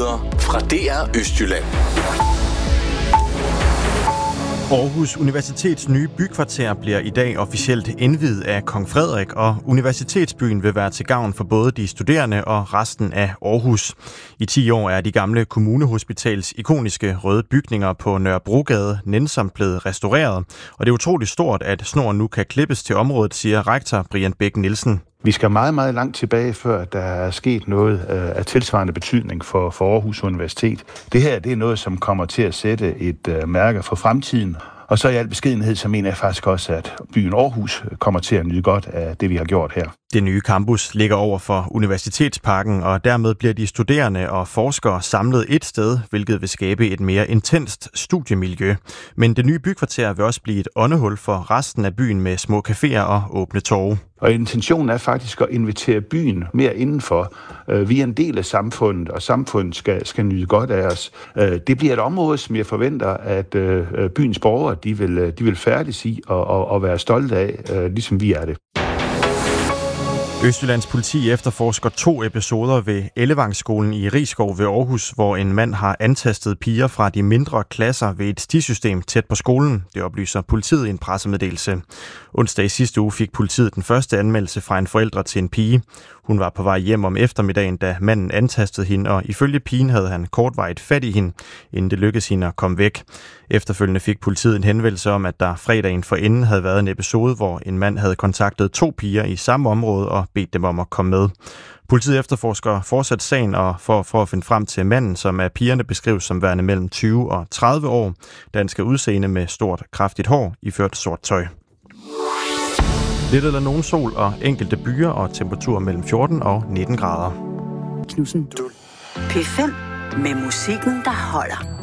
Nyheder fra DR Østjylland. Aarhus Universitets nye bykvarter bliver i dag officielt indviet af Kong Frederik, og universitetsbyen vil være til gavn for både de studerende og resten af Aarhus. I 10 år er de gamle kommunehospitals ikoniske røde bygninger på Nørrebrogade nænsomt blevet restaureret, og det er utroligt stort, at snoren nu kan klippes til området, siger rektor Brian Bæk Nielsen. Vi skal meget, meget langt tilbage, før der er sket noget af tilsvarende betydning for Aarhus Universitet. Det her det er noget, som kommer til at sætte et mærke for fremtiden. Og så i al beskedenhed, så mener jeg faktisk også, at byen Aarhus kommer til at nyde godt af det, vi har gjort her. Det nye campus ligger over for Universitetsparken, og dermed bliver de studerende og forskere samlet et sted, hvilket vil skabe et mere intenst studiemiljø. Men det nye bykvarter vil også blive et åndehul for resten af byen med små caféer og åbne torve. Og intentionen er faktisk at invitere byen mere indenfor. Vi er en del af samfundet, og samfundet skal nyde godt af os. Det bliver et område, som jeg forventer, at byens borgere de vil færdes i og være stolte af, ligesom vi er det. Østjyllands politi efterforsker 2 episoder ved Ellevangsskolen i Risskov ved Aarhus, hvor en mand har antastet piger fra de mindre klasser ved et stisystem tæt på skolen. Det oplyser politiet i en pressemeddelelse. Onsdag i sidste uge fik politiet den første anmeldelse fra en forælder til en pige. Hun var på vej hjem om eftermiddagen, da manden antastede hende, og ifølge pigen havde han kortvarigt fat i hende, inden det lykkedes hende at komme væk. Efterfølgende fik politiet en henvendelse om, at der fredagen forinden havde været en episode, hvor en mand havde kontaktet 2 piger i samme område og bedt dem om at komme med. Politiet efterforsker fortsat sagen og for at finde frem til manden, som af pigerne beskrives som værende mellem 20 og 30 år. Dansk udseende med stort, kraftigt hår, iført sort tøj. Lidt eller nogen sol og enkelte byer og temperatur mellem 14 og 19 grader. Knudsen. P5 med musikken, der holder.